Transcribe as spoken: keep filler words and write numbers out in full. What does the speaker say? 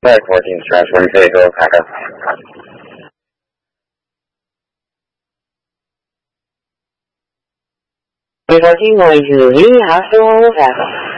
Flight fourteen stress, one K, go, Packer. fourteen going to the after one, Packer.